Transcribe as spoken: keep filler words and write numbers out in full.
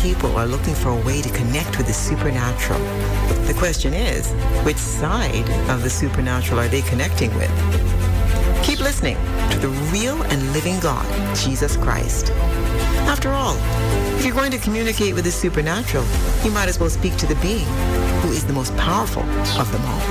people are looking for a way to connect with the supernatural. The question is, which side of the supernatural are they connecting with? Keep listening to the real and living God, Jesus Christ. After all, if you're going to communicate with the supernatural, you might as well speak to the being who is the most powerful of them all.